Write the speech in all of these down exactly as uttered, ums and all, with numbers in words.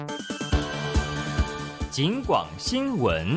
警广新闻。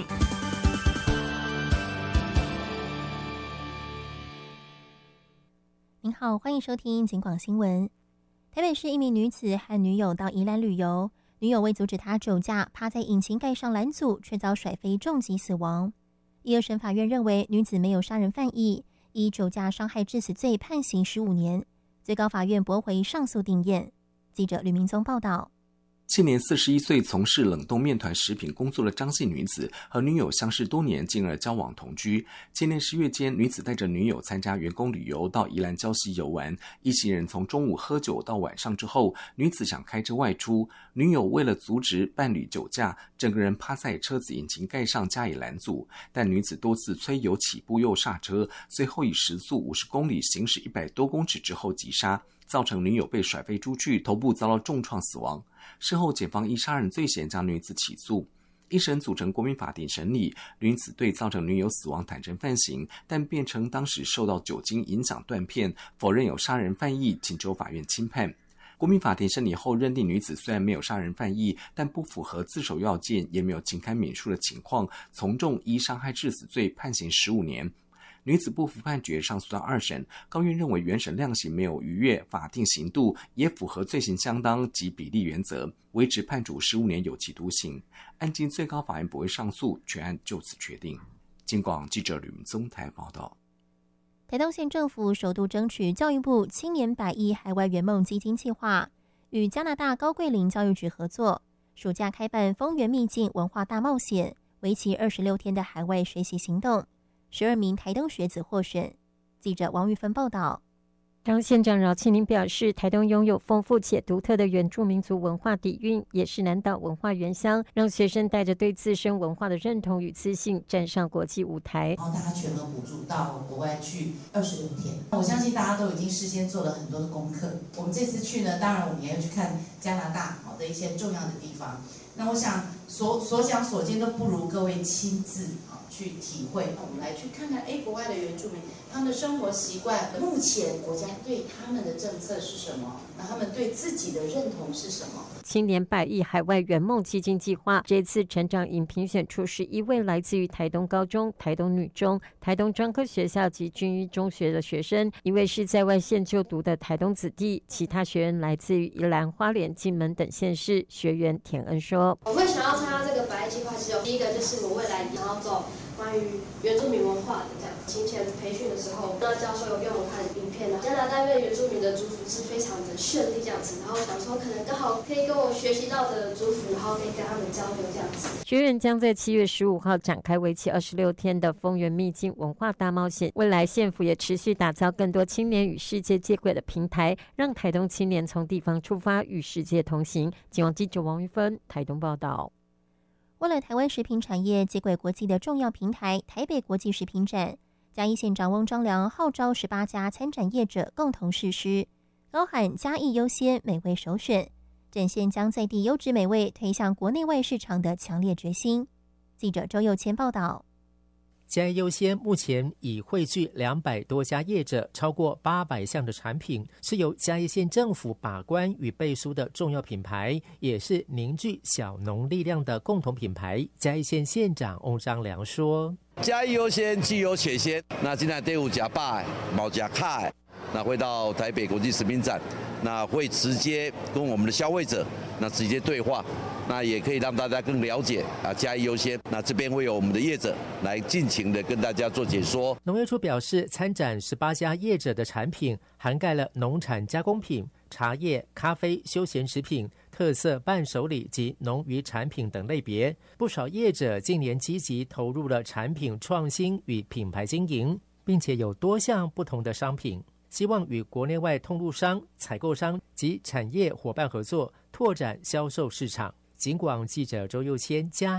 您好，欢迎收听警广新闻。台北市一名女子和女友到宜兰旅游，女友为阻止她酒驾，趴在引擎盖上拦阻，却遭甩飞重击死亡。一二审法院认为女子没有杀人犯意，以酒驾伤害致死罪判刑十五年。最高法院驳回上诉定验。记者吕明宗报道。 现年四十一岁，从事冷冻面团食品工作的张姓女子和女友相识多年，进而交往同居。今年十月间，女子带着女友参加员工旅游到宜兰礁溪游玩，一行人从中午喝酒到晚上之后，女子想开车外出，女友为了阻止伴侣酒驾，整个人趴在车子引擎盖上加以拦阻，但女子多次催油起步又刹车，随后以时速五十公里行驶一百多公尺之后急刹，造成女友被甩飞出去，头部遭到重创死亡。事后检方依杀人罪嫌将女子起诉，一审组成国民法庭审理，女子对造成女友死亡坦诚犯行，但辩称当时受到酒精影响断片，否认有杀人犯意，请求法院轻判。国民法庭审理后认定女子虽然没有杀人犯意，但不符合自首要件，也没有情堪免恕的情况，从重依伤害致死罪判刑十五年。女子不服判决，上诉到二审，高院认为原审量刑没有逾越法定刑度，也符合罪行相当及比例原则，维持判处十五年有期徒刑。案经最高法院驳回上诉，全案就此确定。警广记者吕明宗台报道。 台东县政府首度争取教育部青年百亿海外圆梦基金计划，与加拿大高桂林教育局合作，暑假开办丰原秘境文化大冒险，为期二十六天的海外学习行动。十二名台东学子获选。记者王玉芬报道。 当县长饶庆林表示，台东拥有丰富且独特的原住民族文化底蕴，也是南岛文化原乡，让学生带着对自身文化的认同与自信站上国际舞台。 然后大家全额补助到国外去二十六天，我相信大家都已经事先做了很多的功课。我们这次去呢，当然我们也要去看加拿大好的一些重要的地方。那我想所所想所见都不如各位亲自去体会。我们来去看看，哎，国外的原住民他们的生活习惯，目前国家对他们的政策是什么？那他们对自己的认同是什么？ 青年百亿海外圆梦基金计划这次成长营评选出十一位来自于台东高中、台东女中、台东专科学校及军医中学的学生，一位是在外县就读的台东子弟，其他学员来自于宜兰、花莲、金门等县市。学员田恩说：“ 我会想要参加这个百亿计划，其实有第一个就是我未来想要走关于原住民文化的这样。行前培训的时候，那教授有给我们看影片啊，加拿大对原住民的族服是非常的绚丽这样子，然后想说可能刚好可以跟我学习到的族服，然后可以跟他们交流这样子。” 学员将在七月十五号展开为期二十六天的丰原秘境文化大冒险。未来县府也持续打造更多青年与世界接轨的平台，让台东青年从地方出发，与世界同行。警广记者王玉芬台东报道。 为了台湾食品产业接轨国际的重要平台台北国际食品展，嘉义县长翁章良号召十八家参展业者共同实施，高喊嘉义优先，美味首选，展现将在地优质美味推向国内外市场的强烈决心。记者周佑谦报道。 嘉义优先目前已汇聚两百多家业者，超过八百项的产品，是由嘉义县政府把关与背书的重要品牌，也是凝聚小农力量的共同品牌。嘉义县县长翁章良说：“ 嘉义优先，具有且先。那今天队伍加霸、毛加卡，那会到台北国际食品展，那会直接跟我们的消费者那直接对话。”那也可以让大家更了解啊，嘉义优先。那这边会有我们的业者来尽情的跟大家做解说。 农业处表示，参展十八家业者的产品涵盖了农产加工品、茶叶、咖啡、休闲食品、特色伴手礼及农渔产品等类别。不少业者近年积极投入了产品创新与品牌经营，并且有多项不同的商品，希望与国内外通路商、采购商及产业伙伴合作，拓展销售市场。警广记者周佑谦嘉